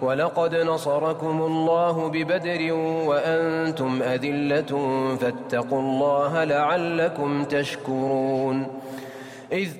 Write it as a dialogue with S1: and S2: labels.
S1: ولقد نصركم الله ببدر وأنتم أذلة فاتقوا الله لعلكم تشكرون. إذ